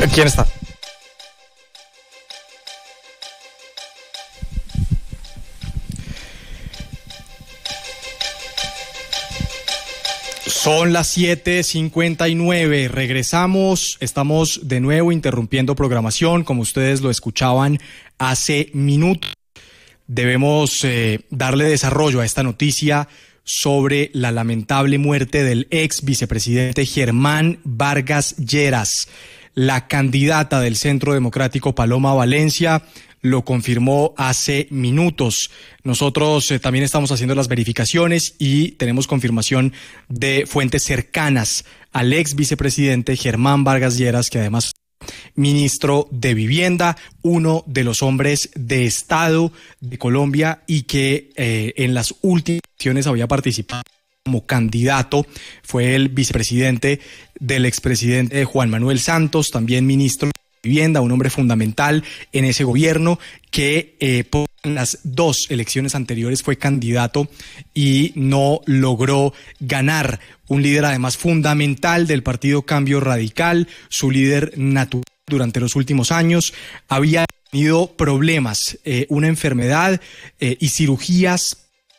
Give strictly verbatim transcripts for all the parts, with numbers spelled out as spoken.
¿Quién está? Son las siete cincuenta y nueve, regresamos, estamos de nuevo interrumpiendo programación, como ustedes lo escuchaban hace minutos. Debemos eh, darle desarrollo a esta noticia sobre la lamentable muerte del ex vicepresidente Germán Vargas Lleras. La candidata del Centro Democrático, Paloma Valencia, lo confirmó hace minutos. Nosotros eh, también estamos haciendo las verificaciones y tenemos confirmación de fuentes cercanas al ex vicepresidente Germán Vargas Lleras, que además ministro de Vivienda, uno de los hombres de Estado de Colombia y que eh, en las últimas elecciones había participado como candidato. Fue el vicepresidente del expresidente Juan Manuel Santos, también ministro de Vivienda, un hombre fundamental en ese gobierno que eh, por las dos elecciones anteriores fue candidato y no logró ganar. Un líder además fundamental del partido Cambio Radical, su líder natural durante los últimos años, había tenido problemas, eh, una enfermedad eh, y cirugías,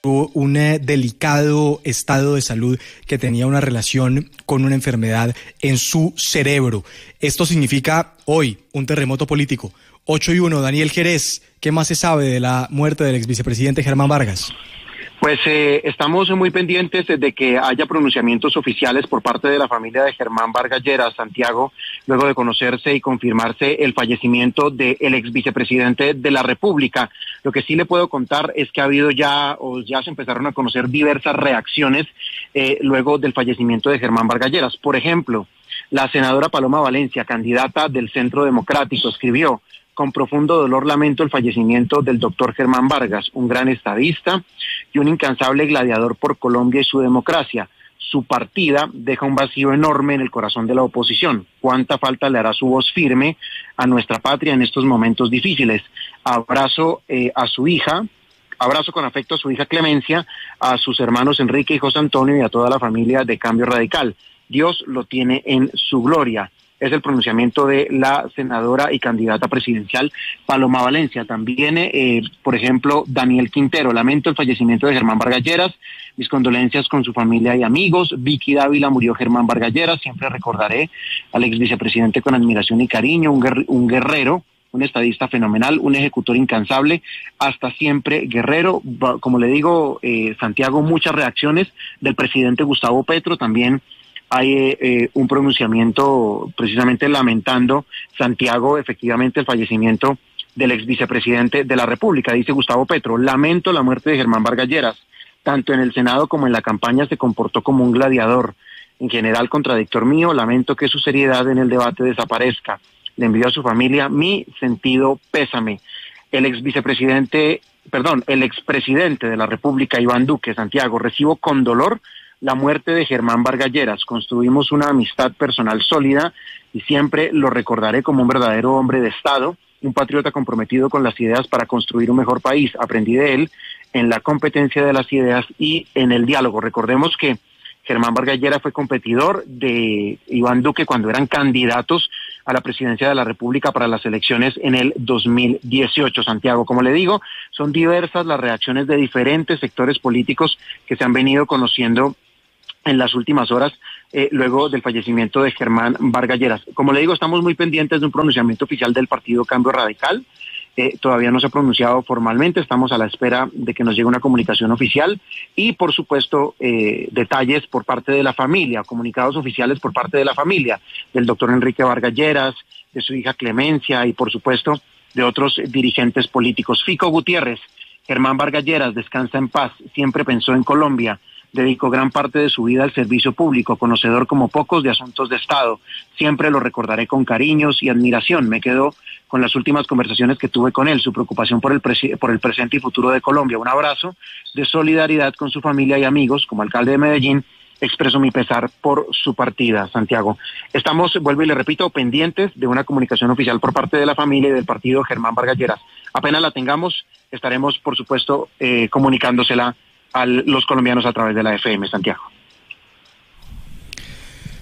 un eh, delicado estado de salud que tenía una relación con una enfermedad en su cerebro. Esto significa hoy un terremoto político. ocho y uno, Daniel Jerez, ¿qué más se sabe de la muerte del ex vicepresidente Germán Vargas? Pues eh, estamos muy pendientes de que haya pronunciamientos oficiales por parte de la familia de Germán Vargas Lleras, Santiago, luego de conocerse y confirmarse el fallecimiento del ex vicepresidente de la República. Lo que sí le puedo contar es que ha habido ya, o ya se empezaron a conocer diversas reacciones eh, luego del fallecimiento de Germán Vargas Lleras. Por ejemplo, la senadora Paloma Valencia, candidata del Centro Democrático, escribió: con profundo dolor lamento el fallecimiento del doctor Germán Vargas, un gran estadista y un incansable gladiador por Colombia y su democracia. Su partida deja un vacío enorme en el corazón de la oposición. ¿Cuánta falta le hará su voz firme a nuestra patria en estos momentos difíciles? Abrazo eh, a su hija, abrazo con afecto a su hija Clemencia, a sus hermanos Enrique y José Antonio y a toda la familia de Cambio Radical. Dios lo tiene en su gloria. Es el pronunciamiento de la senadora y candidata presidencial Paloma Valencia. También, eh, por ejemplo, Daniel Quintero: lamento el fallecimiento de Germán Vargas Lleras, mis condolencias con su familia y amigos. Vicky Dávila: murió Germán Vargas Lleras, siempre recordaré al ex vicepresidente con admiración y cariño, un, guerr- un guerrero, un estadista fenomenal, un ejecutor incansable, hasta siempre guerrero. Como le digo, eh, Santiago, muchas reacciones del presidente Gustavo Petro, también hay eh, un pronunciamiento precisamente lamentando, Santiago, efectivamente el fallecimiento del ex vicepresidente de la República. Dice Gustavo Petro: lamento la muerte de Germán Vargas Lleras, tanto en el Senado como en la campaña se comportó como un gladiador, en general contradictor mío, lamento que su seriedad en el debate desaparezca, le envío a su familia mi sentido pésame. El ex vicepresidente, perdón, el expresidente de la República, Iván Duque: Santiago, recibo con dolor la muerte de Germán Vargas Lleras. Construimos una amistad personal sólida y siempre lo recordaré como un verdadero hombre de Estado, un patriota comprometido con las ideas para construir un mejor país. Aprendí de él en la competencia de las ideas y en el diálogo. Recordemos que Germán Vargas Lleras fue competidor de Iván Duque cuando eran candidatos a la presidencia de la República para las elecciones en el dos mil dieciocho. Santiago, como le digo, son diversas las reacciones de diferentes sectores políticos que se han venido conociendo en las últimas horas, eh, luego del fallecimiento de Germán Vargas Lleras. Como le digo, estamos muy pendientes de un pronunciamiento oficial del partido Cambio Radical. Eh, todavía no se ha pronunciado formalmente, estamos a la espera de que nos llegue una comunicación oficial y, por supuesto, eh, detalles por parte de la familia, comunicados oficiales por parte de la familia, del doctor Enrique Vargas Lleras, de su hija Clemencia y, por supuesto, de otros dirigentes políticos. Fico Gutiérrez: Germán Vargas Lleras descansa en paz, siempre pensó en Colombia, dedicó gran parte de su vida al servicio público, conocedor como pocos de asuntos de Estado. Siempre lo recordaré con cariños y admiración. Me quedo con las últimas conversaciones que tuve con él, su preocupación por el, presi- por el presente y futuro de Colombia. Un abrazo de solidaridad con su familia y amigos. Como alcalde de Medellín, expreso mi pesar por su partida, Santiago. Estamos, vuelvo y le repito, pendientes de una comunicación oficial por parte de la familia y del partido Germán Vargas Lleras. Apenas la tengamos, estaremos, por supuesto, eh, comunicándosela a los colombianos a través de la F M, Santiago.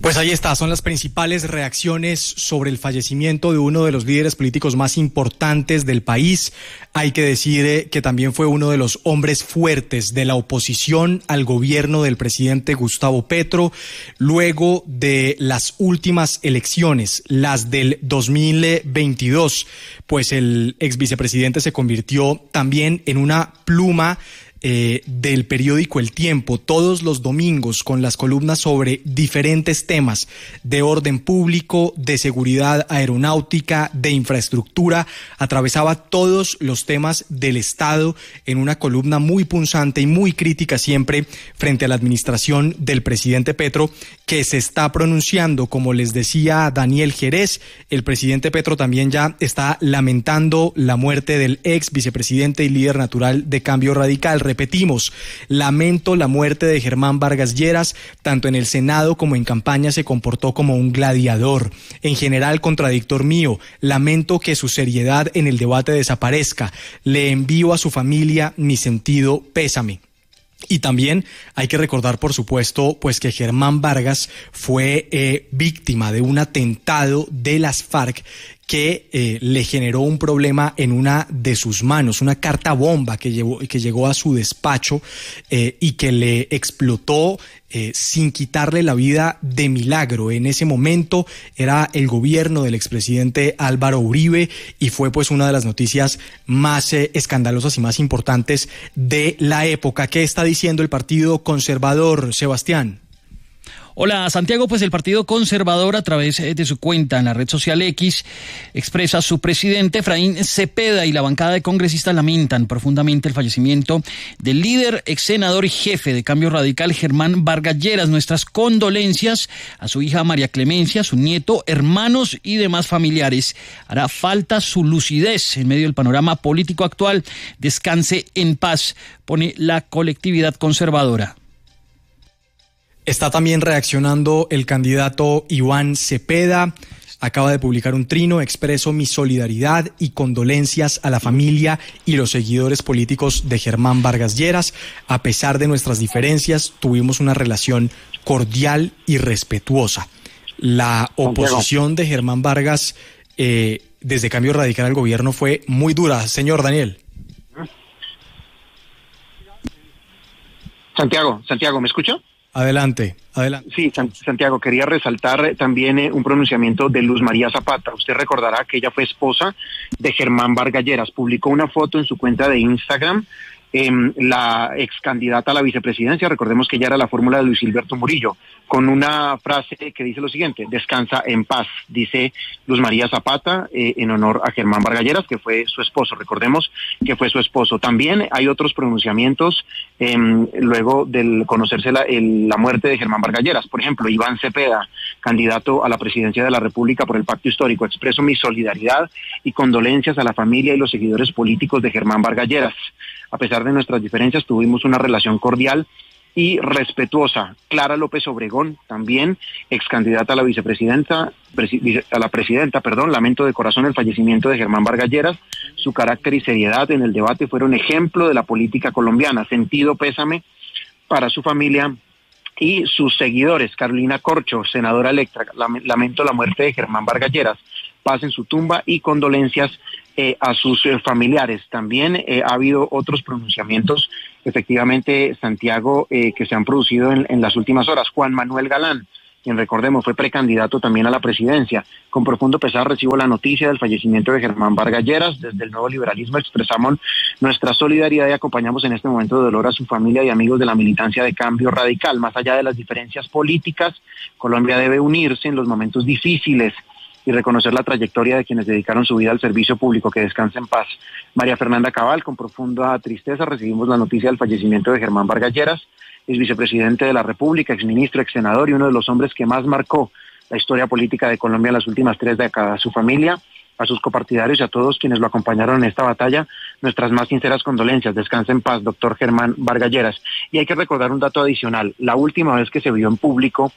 Pues ahí está, son las principales reacciones sobre el fallecimiento de uno de los líderes políticos más importantes del país. Hay que decir eh, que también fue uno de los hombres fuertes de la oposición al gobierno del presidente Gustavo Petro, luego de las últimas elecciones, las del dos mil veintidós, pues el ex vicepresidente se convirtió también en una pluma Eh, del periódico El Tiempo, todos los domingos con las columnas sobre diferentes temas de orden público, de seguridad aeronáutica, de infraestructura. Atravesaba todos los temas del Estado en una columna muy punzante y muy crítica siempre frente a la administración del presidente Petro, que se está pronunciando, como les decía Daniel Jerez. El presidente Petro también ya está lamentando la muerte del ex vicepresidente y líder natural de Cambio Radical. Repetimos, lamento la muerte de Germán Vargas Lleras. Tanto en el Senado como en campaña se comportó como un gladiador. En general, contradictor mío, lamento que su seriedad en el debate desaparezca. Le envío a su familia mi sentido pésame. Y también hay que recordar, por supuesto, pues que Germán Vargas fue eh, víctima de un atentado de las FARC que eh, le generó un problema en una de sus manos, una carta bomba que, llevó, que llegó a su despacho eh, y que le explotó eh, sin quitarle la vida de milagro. En ese momento era el gobierno del expresidente Álvaro Uribe y fue pues una de las noticias más eh, escandalosas y más importantes de la época. ¿Qué está diciendo el Partido Conservador, Sebastián? Hola, Santiago. Pues el Partido Conservador, a través de su cuenta en la red social X, expresa a su presidente Efraín Cepeda y la bancada de congresistas lamentan profundamente el fallecimiento del líder, ex senador y jefe de Cambio Radical, Germán Vargas Lleras. Nuestras condolencias a su hija María Clemencia, su nieto, hermanos y demás familiares. Hará falta su lucidez en medio del panorama político actual. Descanse en paz, pone la colectividad conservadora. Está también reaccionando el candidato Iván Cepeda. Acaba de publicar un trino: expreso mi solidaridad y condolencias a la familia y los seguidores políticos de Germán Vargas Lleras. A pesar de nuestras diferencias, tuvimos una relación cordial y respetuosa. La oposición de Germán Vargas eh, desde Cambio Radical al gobierno fue muy dura. Señor Daniel. Santiago, Santiago, ¿me escucha? Adelante, adelante. Sí, Santiago, quería resaltar también eh, un pronunciamiento de Luz María Zapata. Usted recordará que ella fue esposa de Germán Vargas Lleras. Publicó una foto en su cuenta de Instagram. Eh, la ex candidata a la vicepresidencia, recordemos que ella era la fórmula de Luis Hilberto Murillo, con una frase que dice lo siguiente: descansa en paz, dice Luz María Zapata, eh, en honor a Germán Vargas Lleras, que fue su esposo. Recordemos que fue su esposo. También hay otros pronunciamientos eh, luego del conocerse la, el, la muerte de Germán Vargas Lleras. Por ejemplo, Iván Cepeda, candidato a la presidencia de la República por el Pacto Histórico: expreso mi solidaridad y condolencias a la familia y los seguidores políticos de Germán Vargas Lleras. A pesar de nuestras diferencias, tuvimos una relación cordial y respetuosa. Clara López Obregón, también ex candidata a la vicepresidenta, presi, a la presidenta, perdón, lamento de corazón el fallecimiento de Germán Vargas Lleras. Su carácter y seriedad en el debate fueron ejemplo de la política colombiana. Sentido pésame para su familia y sus seguidores. Carolina Corcho, senadora electa, lamento la muerte de Germán Vargas Lleras. Paz en su tumba y condolencias eh, a sus eh, familiares. También eh, ha habido otros pronunciamientos, efectivamente, Santiago, eh, que se han producido en, en las últimas horas. Juan Manuel Galán, quien recordemos fue precandidato también a la presidencia. Con profundo pesar recibo la noticia del fallecimiento de Germán Vargas Lleras. Desde el Nuevo Liberalismo expresamos nuestra solidaridad y acompañamos en este momento de dolor a su familia y amigos de la militancia de Cambio Radical. Más allá de las diferencias políticas, Colombia debe unirse en los momentos difíciles y reconocer la trayectoria de quienes dedicaron su vida al servicio público. Que descanse en paz. María Fernanda Cabal, con profunda tristeza recibimos la noticia del fallecimiento de Germán Vargas Lleras, ex vicepresidente de la República, exministro, ex senador y uno de los hombres que más marcó la historia política de Colombia en las últimas tres décadas. A su familia, a sus copartidarios y a todos quienes lo acompañaron en esta batalla, nuestras más sinceras condolencias. Descanse en paz, doctor Germán Vargas Lleras. Y hay que recordar un dato adicional: la última vez que se vio en público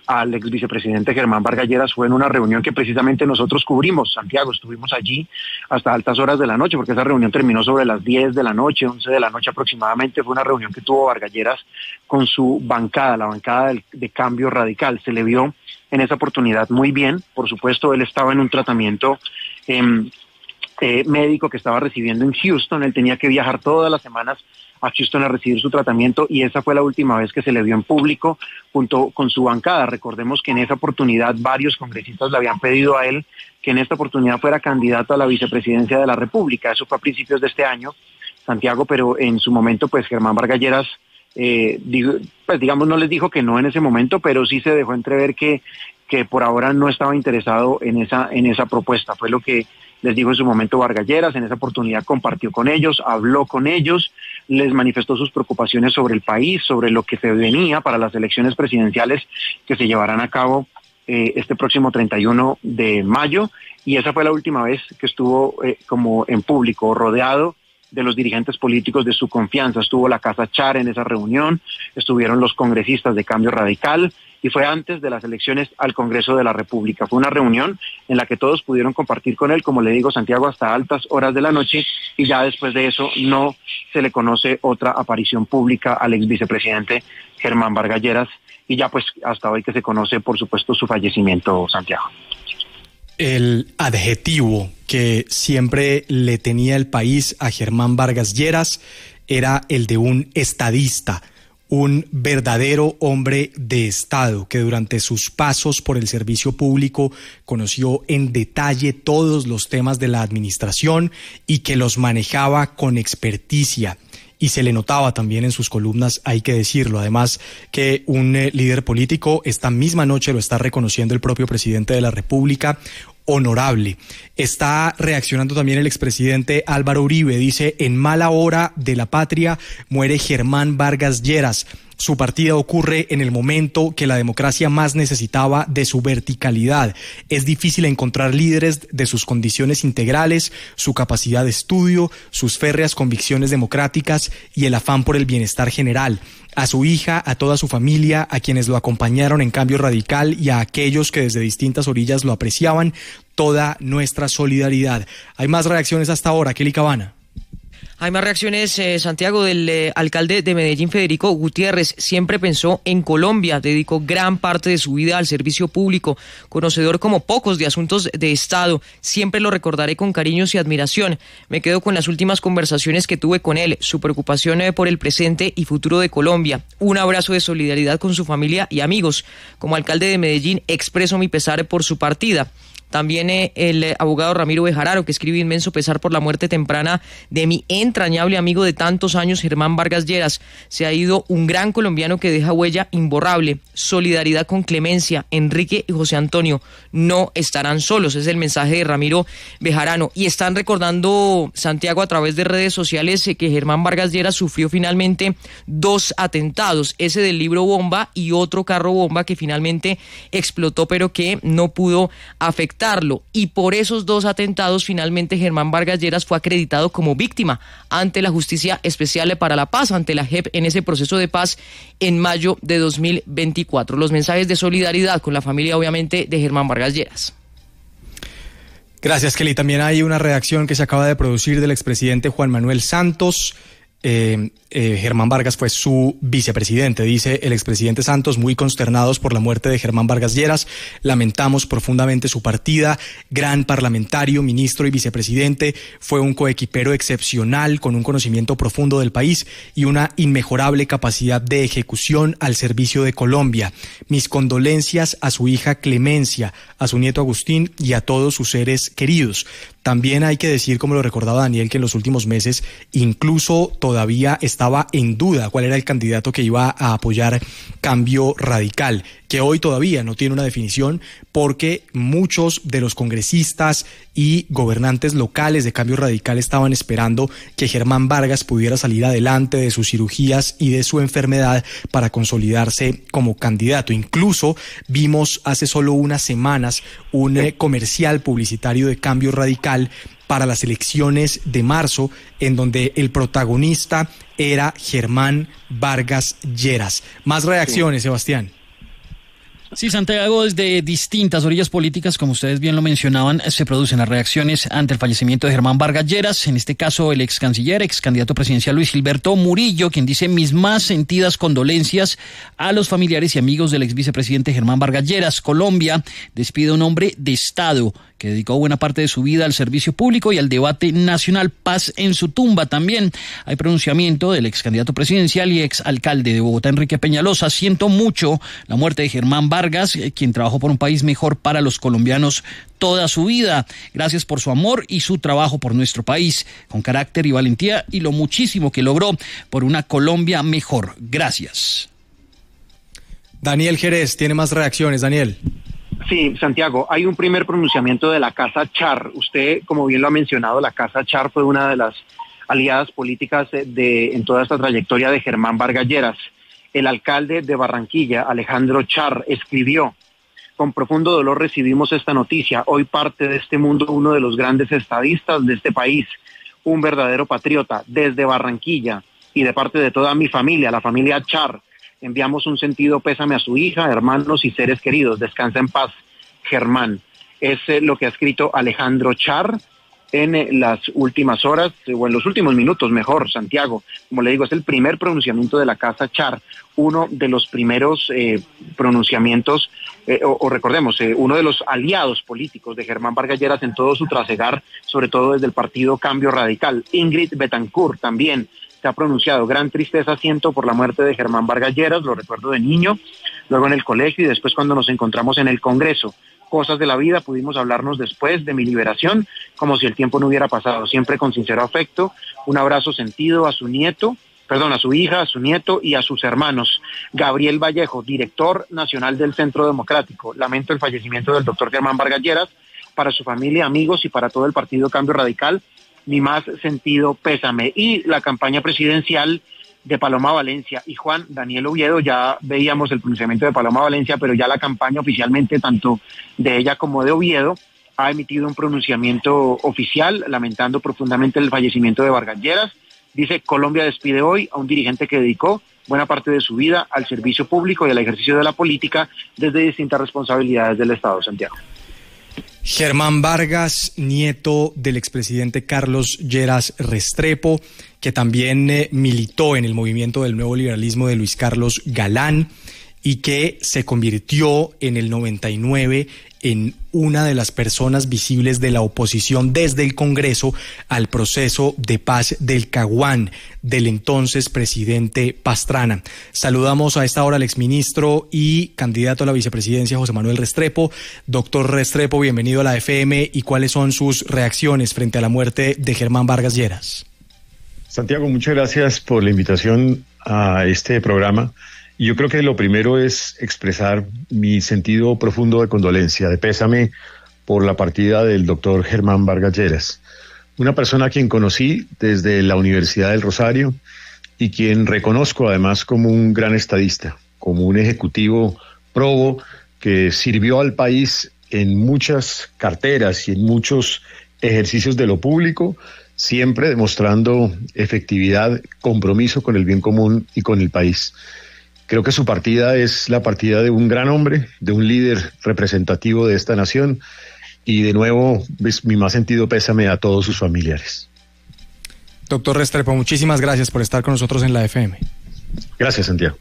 al ex vicepresidente Germán Vargas Lleras fue en una reunión que precisamente nosotros cubrimos, Santiago, estuvimos allí hasta altas horas de la noche, porque esa reunión terminó sobre las diez de la noche, once de la noche aproximadamente. Fue una reunión que tuvo Vargas Lleras con su bancada, la bancada de, de Cambio Radical. Se le vio en esa oportunidad muy bien. Por supuesto, él estaba en un tratamiento eh, eh, médico que estaba recibiendo en Houston. Él tenía que viajar todas las semanas a Houston a recibir su tratamiento, y esa fue la última vez que se le vio en público junto con su bancada. Recordemos que en esa oportunidad varios congresistas le habían pedido a él que en esta oportunidad fuera candidato a la vicepresidencia de la República. Eso fue a principios de este año, Santiago, pero en su momento pues Germán Vargas Lleras eh, digo, pues digamos no les dijo que no en ese momento, pero sí se dejó entrever que, que por ahora no estaba interesado en esa, en esa propuesta. Fue lo que les dijo en su momento Vargas Lleras. En esa oportunidad compartió con ellos, habló con ellos, les manifestó sus preocupaciones sobre el país, sobre lo que se venía para las elecciones presidenciales que se llevarán a cabo eh, este próximo treinta y uno de mayo, y esa fue la última vez que estuvo eh, como en público, rodeado de los dirigentes políticos de su confianza. Estuvo la Casa Char en esa reunión, estuvieron los congresistas de Cambio Radical, y fue antes de las elecciones al Congreso de la República. Fue una reunión en la que todos pudieron compartir con él, como le digo, Santiago, hasta altas horas de la noche, y ya después de eso no se le conoce otra aparición pública al ex vicepresidente Germán Vargas Lleras, y ya pues hasta hoy que se conoce, por supuesto, su fallecimiento, Santiago. El adjetivo que siempre le tenía el país a Germán Vargas Lleras era el de un estadista, un verdadero hombre de Estado que durante sus pasos por el servicio público conoció en detalle todos los temas de la administración y que los manejaba con experticia. Y se le notaba también en sus columnas, hay que decirlo. Además que un eh, líder político, esta misma noche lo está reconociendo el propio presidente de la República, honorable. Está reaccionando también el expresidente Álvaro Uribe. Dice: en mala hora de la patria muere Germán Vargas Lleras. Su partida ocurre en el momento que la democracia más necesitaba de su verticalidad. Es difícil encontrar líderes de sus condiciones integrales, su capacidad de estudio, sus férreas convicciones democráticas y el afán por el bienestar general. A su hija, a toda su familia, a quienes lo acompañaron en Cambio Radical y a aquellos que desde distintas orillas lo apreciaban, toda nuestra solidaridad. Hay más reacciones hasta ahora, Kelly Cabana. Hay más reacciones, eh, Santiago, del eh, alcalde de Medellín, Federico Gutiérrez. Siempre pensó en Colombia, dedicó gran parte de su vida al servicio público, conocedor como pocos de asuntos de Estado. Siempre lo recordaré con cariños y admiración. Me quedo con las últimas conversaciones que tuve con él, su preocupación eh, por el presente y futuro de Colombia. Un abrazo de solidaridad con su familia y amigos. Como alcalde de Medellín, expreso mi pesar por su partida. También eh, el eh, abogado Ramiro Bejarano, que escribe: inmenso pesar por la muerte temprana de mi entrañable amigo de tantos años, Germán Vargas Lleras. Se ha ido un gran colombiano que deja huella imborrable. Solidaridad con Clemencia, Enrique y José Antonio. No estarán solos, es el mensaje de Ramiro Bejarano. Y están recordando, Santiago, a través de redes sociales, eh, que Germán Vargas Lleras sufrió finalmente dos atentados, ese del libro bomba y otro carro bomba que finalmente explotó, pero que no pudo afectar. Y por esos dos atentados finalmente Germán Vargas Lleras fue acreditado como víctima ante la Justicia Especial para la Paz, ante la J E P, en ese proceso de paz en mayo de dos mil veinticuatro. Los mensajes de solidaridad con la familia, obviamente, de Germán Vargas Lleras. Gracias, Kelly. También hay una reacción que se acaba de producir del expresidente Juan Manuel Santos. Eh, eh, Germán Vargas fue su vicepresidente, dice el expresidente Santos: muy consternados por la muerte de Germán Vargas Lleras, lamentamos profundamente su partida, gran parlamentario, ministro y vicepresidente, fue un coequipero excepcional con un conocimiento profundo del país y una inmejorable capacidad de ejecución al servicio de Colombia. Mis condolencias a su hija Clemencia, a su nieto Agustín y a todos sus seres queridos. También hay que decir, como lo recordaba Daniel, que en los últimos meses incluso todavía estaba en duda cuál era el candidato que iba a apoyar Cambio Radical, que hoy todavía no tiene una definición porque muchos de los congresistas y gobernantes locales de Cambio Radical estaban esperando que Germán Vargas pudiera salir adelante de sus cirugías y de su enfermedad para consolidarse como candidato. Incluso vimos hace solo unas semanas un eh, comercial publicitario de Cambio Radical para las elecciones de marzo, en donde el protagonista era Germán Vargas Lleras. Más reacciones, sí. Sebastián. Sí, Santiago, desde distintas orillas políticas, como ustedes bien lo mencionaban, se producen las reacciones ante el fallecimiento de Germán Vargas Lleras, en este caso el ex canciller, ex candidato presidencial Luis Gilberto Murillo, quien dice mis más sentidas condolencias a los familiares y amigos del ex vicepresidente Germán Vargas Lleras. Colombia despide a un hombre de Estado que dedicó buena parte de su vida al servicio público y al debate nacional. Paz en su tumba. También hay pronunciamiento del ex candidato presidencial y ex alcalde de Bogotá, Enrique Peñalosa. Siento mucho la muerte de Germán Vargas, quien trabajó por un país mejor para los colombianos toda su vida. Gracias por su amor y su trabajo por nuestro país, con carácter y valentía, y lo muchísimo que logró por una Colombia mejor. Gracias. Daniel Jerez tiene más reacciones. Daniel. Sí, Santiago, hay un primer pronunciamiento de la Casa Char. Usted, como bien lo ha mencionado, la Casa Char fue una de las aliadas políticas de, en toda esta trayectoria de Germán Vargas Lleras. El alcalde de Barranquilla, Alejandro Char, escribió: con profundo dolor recibimos esta noticia. Hoy parte de este mundo uno de los grandes estadistas de este país, un verdadero patriota. Desde Barranquilla y de parte de toda mi familia, la familia Char, enviamos un sentido pésame a su hija, hermanos y seres queridos. Descansa en paz, Germán. Es eh, lo que ha escrito Alejandro Char en eh, las últimas horas, eh, o en los últimos minutos, mejor, Santiago. Como le digo, es el primer pronunciamiento de la Casa Char, uno de los primeros eh, pronunciamientos, eh, o, o recordemos, eh, uno de los aliados políticos de Germán Vargas Lleras en todo su trasegar, sobre todo desde el partido Cambio Radical. Ingrid Betancourt también se ha pronunciado: gran tristeza siento por la muerte de Germán Vargas Lleras, lo recuerdo de niño, luego en el colegio y después cuando nos encontramos en el Congreso. Cosas de la vida, pudimos hablarnos después de mi liberación, como si el tiempo no hubiera pasado, siempre con sincero afecto. Un abrazo sentido a su nieto, perdón, a su hija, a su nieto y a sus hermanos. Gabriel Vallejo, director nacional del Centro Democrático: lamento el fallecimiento del doctor Germán Vargas Lleras. Para su familia, amigos y para todo el partido Cambio Radical, mi más sentido pésame. Y la campaña presidencial de Paloma Valencia y Juan Daniel Oviedo, ya veíamos el pronunciamiento de Paloma Valencia, pero ya la campaña oficialmente, tanto de ella como de Oviedo, ha emitido un pronunciamiento oficial lamentando profundamente el fallecimiento de Vargas Lleras. Dice: Colombia despide hoy a un dirigente que dedicó buena parte de su vida al servicio público y al ejercicio de la política desde distintas responsabilidades del Estado. Santiago. Germán Vargas, nieto del expresidente Carlos Lleras Restrepo, que también eh, militó en el movimiento del nuevo liberalismo de Luis Carlos Galán y que se convirtió en el noventa y nueve en una de las personas visibles de la oposición desde el Congreso al proceso de paz del Caguán del entonces presidente Pastrana. Saludamos a esta hora al exministro y candidato a la vicepresidencia José Manuel Restrepo. Doctor Restrepo, bienvenido a la F M. ¿Y cuáles son sus reacciones frente a la muerte de Germán Vargas Lleras? Santiago, muchas gracias por la invitación a este programa. Y yo creo que lo primero es expresar mi sentido profundo de condolencia, de pésame por la partida del doctor Germán Vargas Lleras, una persona a quien conocí desde la Universidad del Rosario y quien reconozco además como un gran estadista, como un ejecutivo probo que sirvió al país en muchas carteras y en muchos ejercicios de lo público, siempre demostrando efectividad, compromiso con el bien común y con el país. Creo que su partida es la partida de un gran hombre, de un líder representativo de esta nación, y de nuevo es mi más sentido pésame a todos sus familiares. Doctor Restrepo, muchísimas gracias por estar con nosotros en la F M. Gracias, Santiago.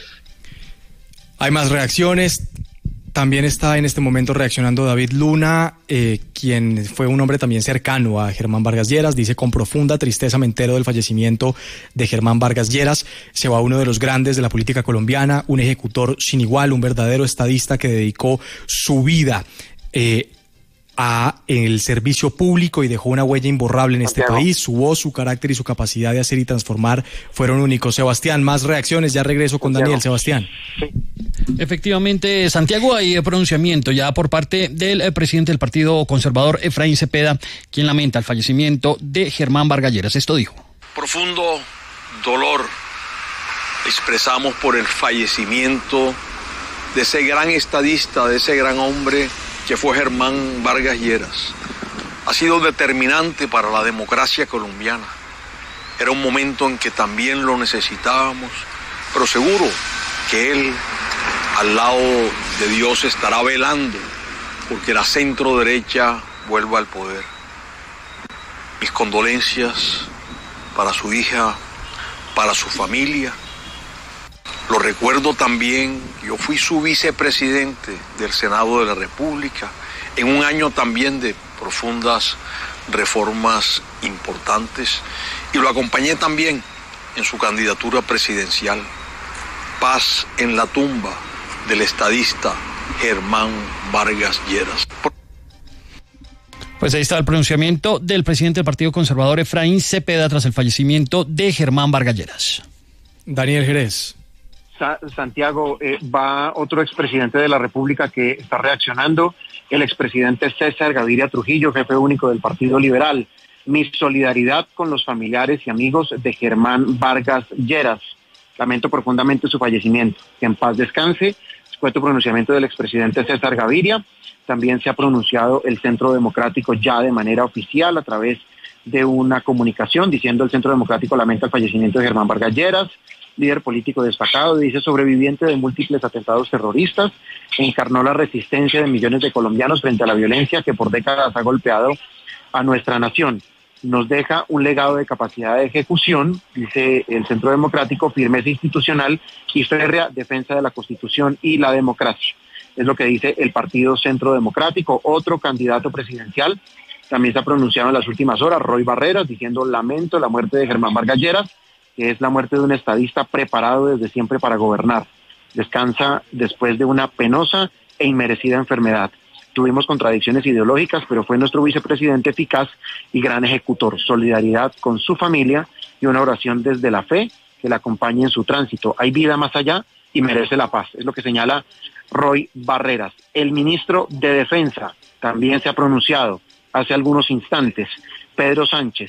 Hay más reacciones. También está en este momento reaccionando David Luna, eh, quien fue un hombre también cercano a Germán Vargas Lleras. Dice: con profunda tristeza me entero del fallecimiento de Germán Vargas Lleras. Se va uno de los grandes de la política colombiana, un ejecutor sin igual, un verdadero estadista que dedicó su vida eh, a el servicio público y dejó una huella imborrable en este Santiago. país. Su voz, su carácter y su capacidad de hacer y transformar fueron únicos. Sebastián, más reacciones. Ya regreso con Santiago. Daniel. Sebastián. Sí. Efectivamente, Santiago, hay pronunciamiento ya por parte del eh, presidente del Partido Conservador, Efraín Cepeda, quien lamenta el fallecimiento de Germán Vargas Lleras. Esto dijo: profundo dolor expresamos por el fallecimiento de ese gran estadista, de ese gran hombre que fue Germán Vargas Lleras. Ha sido determinante para la democracia colombiana. Era un momento en que también lo necesitábamos, pero seguro que él al lado de Dios estará velando porque la centro derecha vuelva al poder. Mis condolencias para su hija, para su familia. Lo recuerdo también, yo fui su vicepresidente del Senado de la República en un año también de profundas reformas importantes y lo acompañé también en su candidatura presidencial. Paz en la tumba del estadista Germán Vargas Lleras. Pues ahí está el pronunciamiento del presidente del Partido Conservador, Efraín Cepeda, tras el fallecimiento de Germán Vargas Lleras. Daniel Jerez. Sa- Santiago, eh, va otro expresidente de la República que está reaccionando, el expresidente César Gaviria Trujillo, jefe único del Partido Liberal. Mi solidaridad con los familiares y amigos de Germán Vargas Lleras. Lamento profundamente su fallecimiento. Que en paz descanse. Fue tu pronunciamiento del expresidente César Gaviria. También se ha pronunciado el Centro Democrático ya de manera oficial a través de una comunicación diciendo el Centro Democrático lamenta el fallecimiento de Germán Vargas Lleras, líder político destacado, dice sobreviviente de múltiples atentados terroristas, encarnó la resistencia de millones de colombianos frente a la violencia que por décadas ha golpeado a nuestra nación. Nos deja un legado de capacidad de ejecución, dice el Centro Democrático, firmeza institucional y férrea defensa de la Constitución y la democracia. Es lo que dice el Partido Centro Democrático. Otro candidato presidencial también se ha pronunciado en las últimas horas, Roy Barreras, diciendo lamento la muerte de Germán Vargas Lleras, que es la muerte de un estadista preparado desde siempre para gobernar. Descansa después de una penosa e inmerecida enfermedad. Tuvimos contradicciones ideológicas, pero fue nuestro vicepresidente eficaz y gran ejecutor. Solidaridad con su familia y una oración desde la fe que la acompañe en su tránsito. Hay vida más allá y merece la paz. Es lo que señala Roy Barreras. El ministro de Defensa también se ha pronunciado hace algunos instantes, Pedro Sánchez,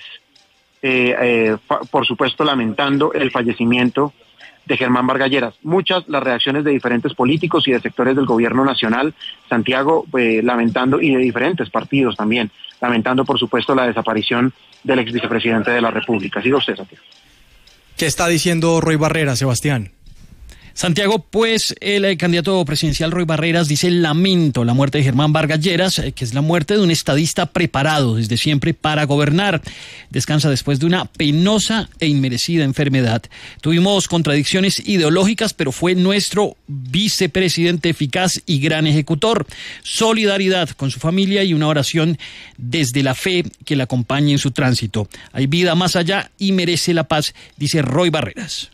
eh, eh, por supuesto lamentando el fallecimiento de Germán Vargas Lleras. Muchas las reacciones de diferentes políticos y de sectores del gobierno nacional, Santiago, eh, lamentando, y de diferentes partidos también, lamentando por supuesto la desaparición del ex vicepresidente de la República. Siga usted, Santiago. ¿Qué está diciendo Roy Barreras, Sebastián? Santiago, pues el, el candidato presidencial Roy Barreras dice lamento la muerte de Germán Vargas Lleras, eh, que es la muerte de un estadista preparado desde siempre para gobernar. Descansa después de una penosa e inmerecida enfermedad. Tuvimos contradicciones ideológicas, pero fue nuestro vicepresidente eficaz y gran ejecutor. Solidaridad con su familia y una oración desde la fe que la acompañe en su tránsito. Hay vida más allá y merece la paz, dice Roy Barreras.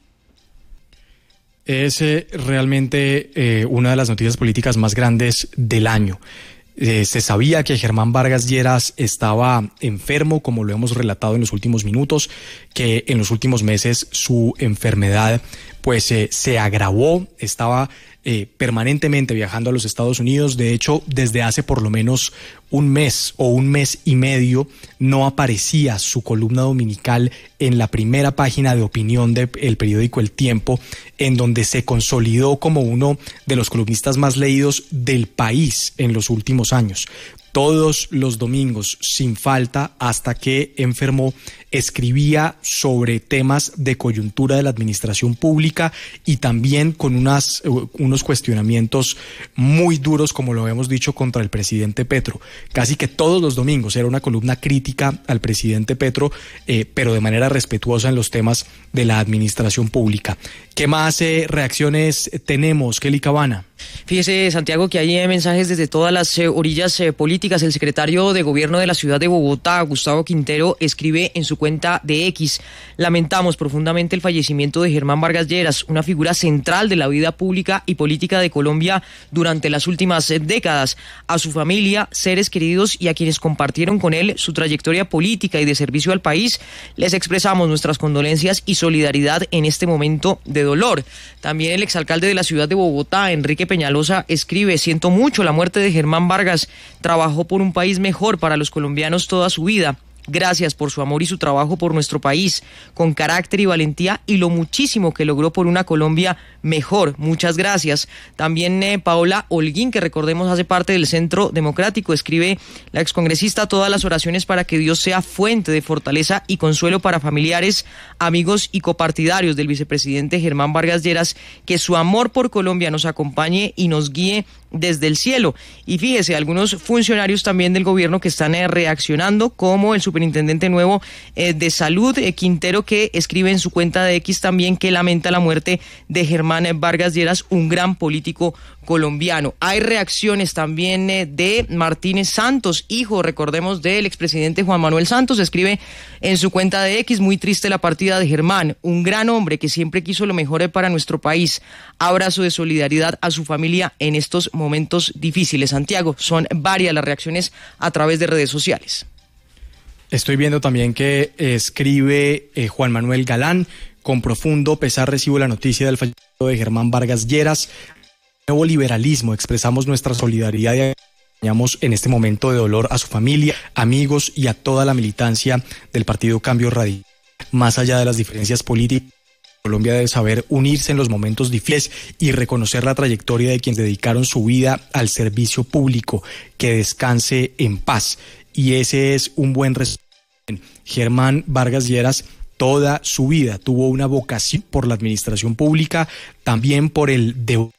Es eh, realmente eh, una de las noticias políticas más grandes del año. Eh, se sabía que Germán Vargas Lleras estaba enfermo, como lo hemos relatado en los últimos minutos, que en los últimos meses su enfermedad pues eh, se agravó, estaba eh, permanentemente viajando a los Estados Unidos. De hecho, desde hace por lo menos un mes o un mes y medio no aparecía su columna dominical en la primera página de opinión del periódico El Tiempo, en donde se consolidó como uno de los columnistas más leídos del país en los últimos años. Todos los domingos, sin falta, hasta que enfermó, escribía sobre temas de coyuntura de la administración pública y también con unas, unos cuestionamientos muy duros, como lo hemos dicho, contra el presidente Petro. Casi que todos los domingos era una columna crítica al presidente Petro, eh, pero de manera respetuosa en los temas de la administración pública. ¿Qué más eh, reacciones tenemos, Kelly Cabana? Fíjese, Santiago, que hay eh, mensajes desde todas las eh, orillas eh, políticas. El secretario de Gobierno de la ciudad de Bogotá, Gustavo Quintero, escribe en su cuenta de X: lamentamos profundamente el fallecimiento de Germán Vargas Lleras, una figura central de la vida pública y política de Colombia durante las últimas eh, décadas. A su familia, seres queridos y a quienes compartieron con él su trayectoria política y de servicio al país, les expresamos nuestras condolencias y solidaridad en este momento de dolor. También el exalcalde de la ciudad de Bogotá, Enrique Peñalosa, escribe: siento mucho la muerte de Germán Vargas, trabajó por un país mejor para los colombianos toda su vida. Gracias por su amor y su trabajo por nuestro país, con carácter y valentía, y lo muchísimo que logró por una Colombia mejor. Muchas gracias. También eh, Paola Holguín, que recordemos hace parte del Centro Democrático, escribe la excongresista: todas las oraciones para que Dios sea fuente de fortaleza y consuelo para familiares, amigos y copartidarios del vicepresidente Germán Vargas Lleras, que su amor por Colombia nos acompañe y nos guíe desde el cielo. Y fíjese, algunos funcionarios también del gobierno que están eh, reaccionando, como el superintendente nuevo eh, de salud, eh, Quintero, que escribe en su cuenta de X también que lamenta la muerte de Germán Vargas Lleras, un gran político colombiano. Hay reacciones también eh, de Martínez Santos, hijo, recordemos, del expresidente Juan Manuel Santos. Escribe en su cuenta de X: muy triste la partida de Germán, un gran hombre que siempre quiso lo mejor para nuestro país. Abrazo de solidaridad a su familia en estos momentos difíciles. Santiago, son varias las reacciones a través de redes sociales. Estoy viendo también que escribe eh, Juan Manuel Galán: con profundo pesar recibo la noticia del fallecimiento de Germán Vargas Lleras. Nuevo liberalismo, expresamos nuestra solidaridad y acompañamos en este momento de dolor a su familia, amigos y a toda la militancia del Partido Cambio Radical. Más allá de las diferencias políticas, Colombia debe saber unirse en los momentos difíciles y reconocer la trayectoria de quienes dedicaron su vida al servicio público. Que descanse en paz. Y ese es un buen resumen. Germán Vargas Lleras toda su vida tuvo una vocación por la administración pública, también por el debate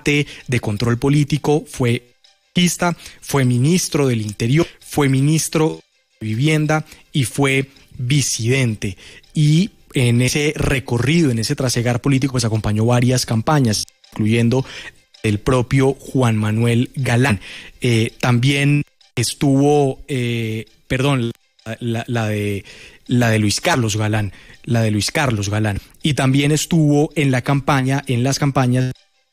de control político. Fue ministro, fue ministro del Interior, fue ministro de Vivienda y fue vicidente. Y en ese recorrido, en ese trasegar político, pues acompañó varias campañas, incluyendo el propio Juan Manuel Galán. Eh, también estuvo, eh, perdón, la, la de la de Luis Carlos Galán, la de Luis Carlos Galán, y también estuvo en la campaña, en las campañas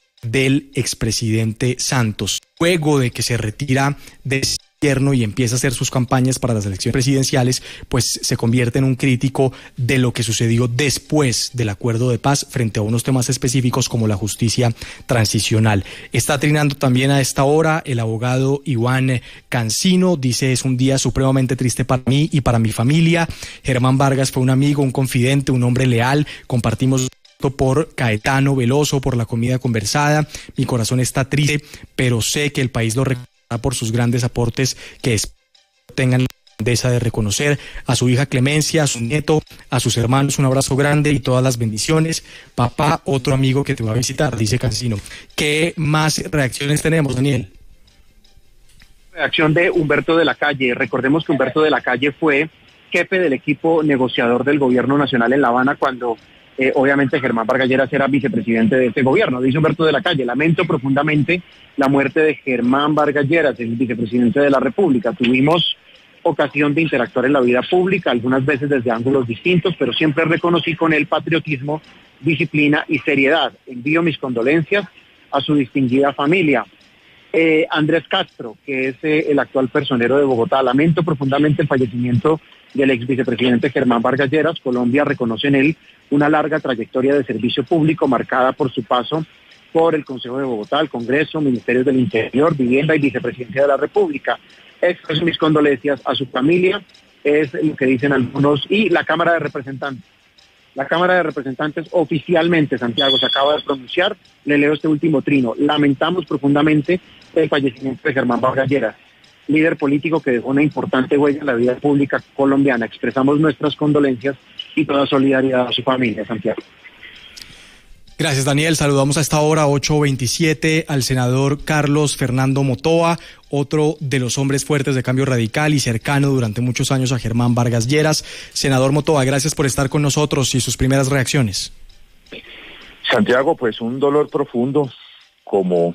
del expresidente Santos. Luego de que se retira de gobierno y empieza a hacer sus campañas para las elecciones presidenciales, pues se convierte en un crítico de lo que sucedió después del acuerdo de paz frente a unos temas específicos como la justicia transicional. Está trinando también a esta hora el abogado Iván Cancino. Dice: es un día supremamente triste para mí y para mi familia. Germán Vargas fue un amigo, un confidente, un hombre leal. Compartimos por Caetano Veloso, por la comida conversada. Mi corazón está triste, pero sé que el país lo recordará por sus grandes aportes, que tengan la grandeza de reconocer. A su hija Clemencia, a su nieto, a sus hermanos, un abrazo grande y todas las bendiciones. Papá, otro amigo que te va a visitar, dice Cancino. ¿Qué más reacciones tenemos, Daniel? Reacción de Humberto de la Calle. Recordemos que Humberto de la Calle fue jefe del equipo negociador del gobierno nacional en La Habana cuando Eh, obviamente Germán Vargas Lleras era vicepresidente de este gobierno. Dice Humberto de la Calle: lamento profundamente la muerte de Germán Vargas Lleras, el vicepresidente de la República. Tuvimos ocasión de interactuar en la vida pública, algunas veces desde ángulos distintos, pero siempre reconocí con él patriotismo, disciplina y seriedad. Envío mis condolencias a su distinguida familia. Eh, Andrés Castro, que es eh, el actual personero de Bogotá: lamento profundamente el fallecimiento del ex vicepresidente Germán Vargas Lleras. Colombia reconoce en él una larga trayectoria de servicio público marcada por su paso por el Consejo de Bogotá, el Congreso, Ministerios del Interior, Vivienda y Vicepresidencia de la República. Expreso mis condolencias a su familia, es lo que dicen algunos, y la Cámara de Representantes. La Cámara de Representantes oficialmente, Santiago, se acaba de pronunciar. Le leo este último trino: lamentamos profundamente el fallecimiento de Germán Vargas Lleras, líder político que dejó una importante huella en la vida pública colombiana. Expresamos nuestras condolencias y toda solidaridad a su familia, Santiago. Gracias, Daniel. Saludamos a esta hora, ocho veintisiete, al senador Carlos Fernando Motoa, otro de los hombres fuertes de Cambio Radical y cercano durante muchos años a Germán Vargas Lleras. Senador Motoa, gracias por estar con nosotros y sus primeras reacciones. Santiago, pues un dolor profundo como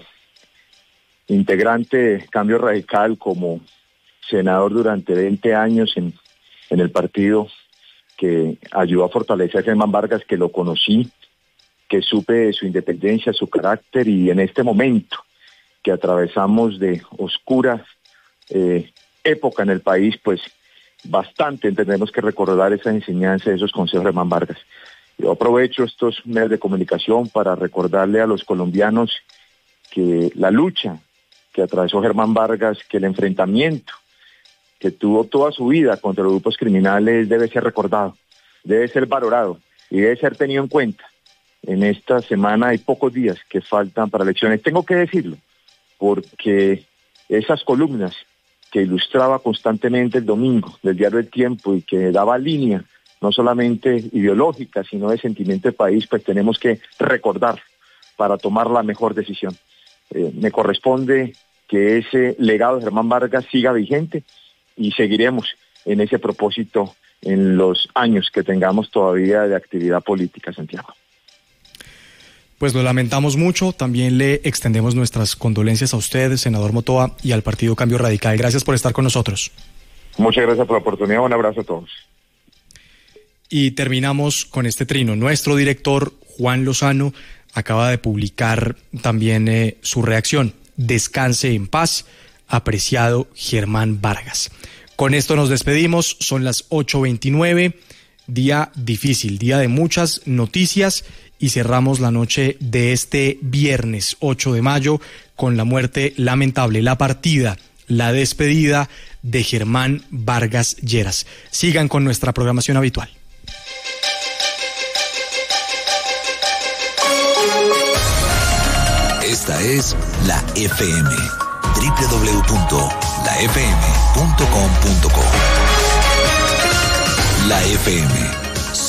integrante de Cambio Radical, como senador durante veinte años en, en el partido que ayudó a fortalecer a Germán Vargas, que lo conocí, que supe de su independencia, su carácter, y en este momento que atravesamos de oscura eh, época en el país, pues bastante tenemos que recordar esa enseñanza de esos consejos de Germán Vargas. Yo aprovecho estos medios de comunicación para recordarle a los colombianos que la lucha que atravesó Germán Vargas, que el enfrentamiento que tuvo toda su vida contra los grupos criminales debe ser recordado, debe ser valorado y debe ser tenido en cuenta. En esta semana hay pocos días que faltan para elecciones. Tengo que decirlo, porque esas columnas que ilustraba constantemente el domingo del diario El Tiempo y que daba línea, no solamente ideológica, sino de sentimiento de país, pues tenemos que recordar para tomar la mejor decisión. Eh, me corresponde que ese legado de Germán Vargas siga vigente y seguiremos en ese propósito en los años que tengamos todavía de actividad política, Santiago. Pues lo lamentamos mucho, también le extendemos nuestras condolencias a usted, senador Motoa, y al Partido Cambio Radical. Gracias por estar con nosotros. Muchas gracias por la oportunidad, un abrazo a todos. Y terminamos con este trino. Nuestro director, Juan Lozano, acaba de publicar también eh, su reacción. Descanse en paz, apreciado Germán Vargas. Con esto nos despedimos, son las ocho veintinueve, día difícil, día de muchas noticias, y cerramos la noche de este viernes ocho de mayo con la muerte lamentable, la partida, la despedida de Germán Vargas Lleras. Sigan con nuestra programación habitual. Esta es la F M, doble u doble u doble u punto la f m punto com punto co. La F M.